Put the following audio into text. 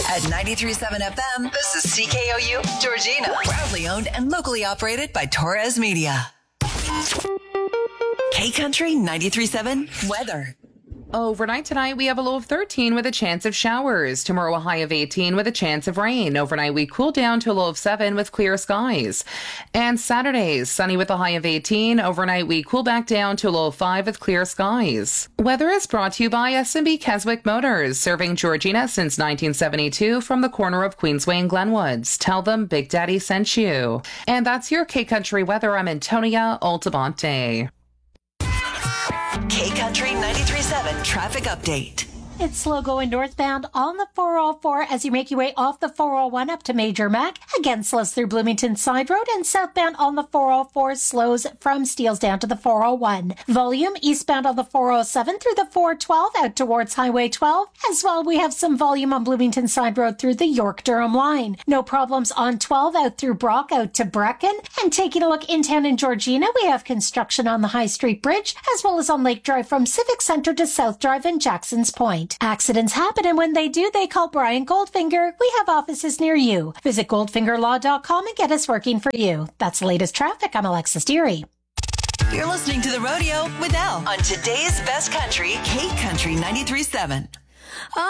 At 93.7 FM, this is CKOU, Georgina. Proudly owned and locally operated by Torres Media. K-Country 93.7 weather. Overnight tonight, we have a low of 13 with a chance of showers. Tomorrow, a high of 18 with a chance of rain. Overnight, we cool down to a low of 7 with clear skies. And Saturday, sunny with a high of 18. Overnight, we cool back down to a low of 5 with clear skies. Weather is brought to you by S&B Keswick Motors, serving Georgina since 1972 from the corner of Queensway and Glenwoods. Tell them Big Daddy sent you. And that's your K-Country weather. I'm Antonia Altamonte. K-Country 93.7 traffic update. It's slow going northbound on the 404 as you make your way off the 401 up to Major Mac. Again, slows through Bloomington Side Road, and southbound on the 404 slows from Steeles down to the 401. Volume eastbound on the 407 through the 412 out towards Highway 12. As well, we have some volume on Bloomington Side Road through the York-Durham line. No problems on 12 out through Brock out to Brecken. And taking a look in town in Georgina, we have construction on the High Street Bridge, as well as on Lake Drive from Civic Center to South Drive and Jackson's Point. Accidents happen, and when they do, they call Brian Goldfinger. We have offices near you. Visit goldfingerlaw.com and get us working for you. That's the latest traffic. I'm Alexis Deary. You're listening to The Rodeo with Elle on today's best country, K-Country 93.7.